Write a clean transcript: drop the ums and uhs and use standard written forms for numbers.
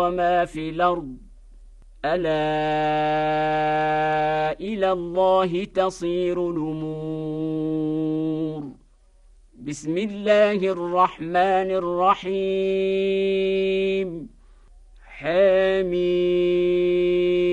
وما في الأرض ألا إلى الله تصير الأمور. بسم الله الرحمن الرحيم. حميم.